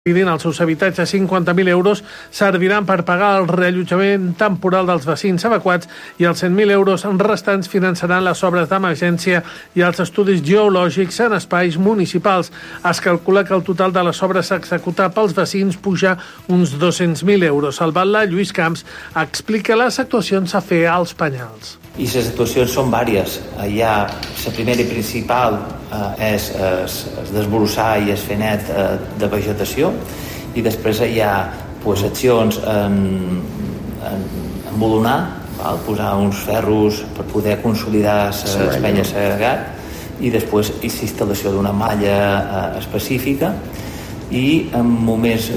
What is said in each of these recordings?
als seus habitatges 50.000 euros serviran per pagar el reallotjament temporal dels vecins evacuats i els 100.000 euros restants finançaran les obres d'emergència i els estudis geològics en espais municipals. Es calcula que el total de les obres a executar pels vecins puja uns 200.000 euros. El batlle Lluís Camps explica les actuacions a fer als Penyals. I les actuacions són vàries. Hi ha la primera i principal és desbrossar i es fer net de vegetació, i després hi ha accions en embolonar, posar uns ferros per poder consolidar l'espenya segregat, i després la instal·lació d'una malla específica i en moments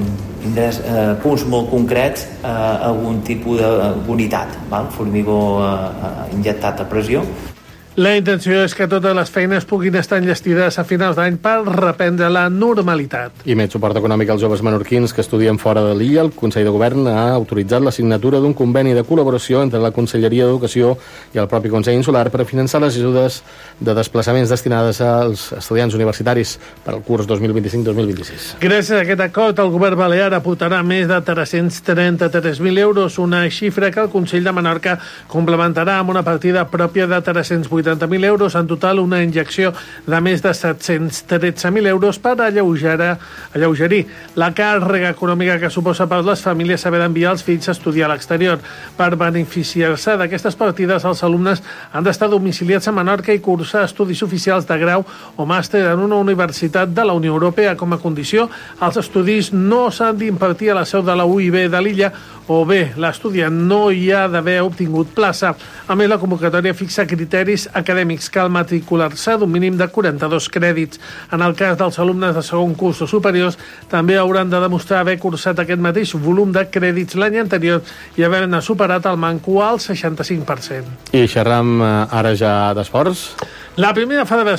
punts molt concrets algun tipus d'unitat, formigó injectat a pressió. La intenció és que totes les feines puguin estar enllestides a finals d'any per reprendre la normalitat. I més suport econòmic als joves menorquins que estudien fora de l'illa. El Consell de Govern ha autoritzat la signatura d'un conveni de col·laboració entre la Conselleria d'Educació i el propi Consell Insular per finançar les ajudes de desplaçaments destinades als estudiants universitaris per al curs 2025-2026. Gràcies a aquest acord, el govern balear aportarà més de 333.000 euros, una xifra que el Consell de Menorca complementarà amb una partida pròpia de 380.000 euros, en total una injecció de més de 713.000 euros per alleugerir la càrrega econòmica que suposa per les famílies haver d'enviar els fills a estudiar a l'exterior. Per beneficiar-se d'aquestes partides, els alumnes han d'estar domiciliats a Menorca i cursar estudis oficials de grau o màster en una universitat de la Unió Europea. Com a condició, els estudis no s'han d'impartir a la seu de la UIB de l'illa, o bé l'estudiant no hi ha d'haver obtingut plaça. A més, la convocatòria fixa criteris acadèmics: cal matricular-se d'un mínim de 42 crèdits. En el cas dels alumnes de segon curs o superiors, també hauran de demostrar haver cursat aquest mateix volum de crèdits l'any anterior i haver-ne superat el manco al 65%. I xerram ara ja d'esports. La primera federació